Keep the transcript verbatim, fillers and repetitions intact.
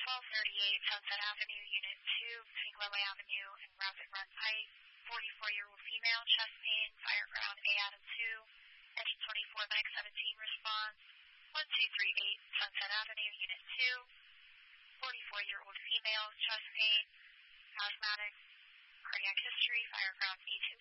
twelve thirty-eight Sunset Avenue, Unit two, between Glowway Avenue and Rapid Run Pike. forty-four-year-old female, chest pain, fire ground A Adam two, engine twenty-four, medic seventeen response. one two three eight Sunset Avenue, Unit two. forty-four-year-old female, chest pain, asthmatic, cardiac history, fire ground A two